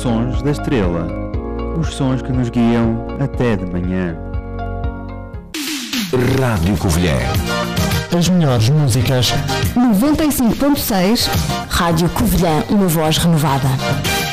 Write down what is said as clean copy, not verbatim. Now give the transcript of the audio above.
sons da estrela. Os sons que nos guiam até de manhã. Rádio Covilhã. As melhores músicas. 95.6 Rádio Covilhã, uma voz renovada.